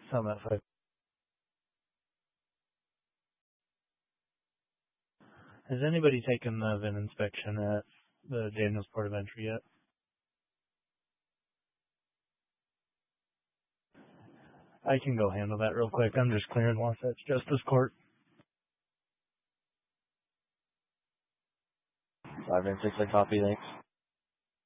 Summit 5. Has anybody taken the VIN inspection at the Daniels Port of Entry yet? I can go handle that real quick. I'm just clearing Wasatch Justice Court. 5 and 6, I copy, thanks.